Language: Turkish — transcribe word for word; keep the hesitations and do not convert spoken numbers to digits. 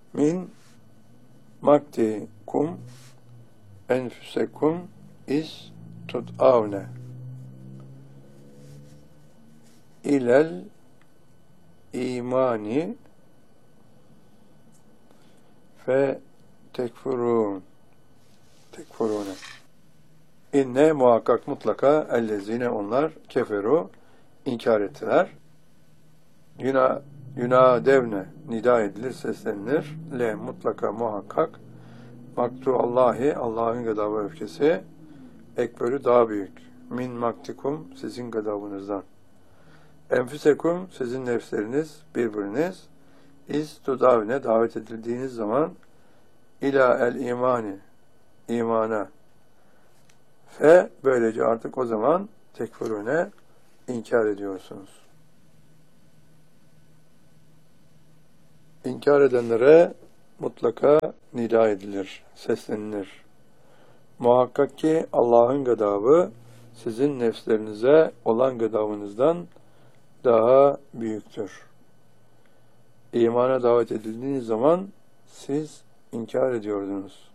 min maktikum enfusekum is tut'avne ilel imani fe tekfurun tekfurune inne muhakkak mutlaka ellezine onlar keferu inkar ettiler. Yuna yuna devne nida edilir, seslenilir. Le mutlaka muhakkak maktu Allahi Allah'ın gadabı öfkesi ekberü daha büyük. Min maktikum sizin gadabınızdan. Enfüsekum sizin nefsleriniz, birbiriniz iz tudavne davet edildiğiniz zaman ila el imani imana fe böylece artık o zaman tekfurune inkar ediyorsunuz. İnkar edenlere mutlaka nida edilir, seslenilir. Muhakkak ki Allah'ın gadabı sizin nefslerinize olan gadabınızdan daha büyüktür. İmana davet edildiğiniz zaman siz inkar ediyordunuz.